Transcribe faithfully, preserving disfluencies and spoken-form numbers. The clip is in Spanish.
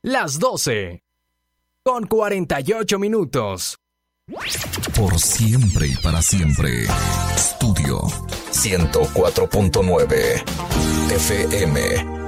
las doce, con cuarenta y ocho minutos. Por siempre y para siempre. Estudio ciento cuatro punto nueve F M.